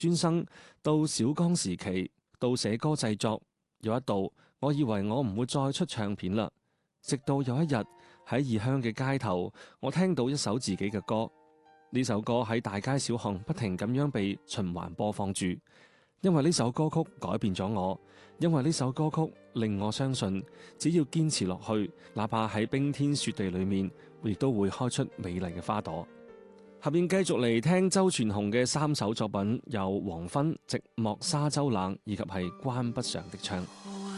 專生到小剛時期，到寫歌製作，有一度我以為我唔會再出唱片啦。直到有一日喺異鄉嘅街頭，我聽到一首自己嘅歌。呢首歌喺大街小巷不停咁樣被循環播放住，因為呢首歌曲改變咗我，因為呢首歌曲令我相信，只要堅持落去，哪怕喺冰天雪地裏面，亦都會開出美麗嘅花朵。下面繼續嚟聽周傳雄嘅3首作品，有《黃昏》、《寂寞沙洲冷》以及係《關不上的窗》。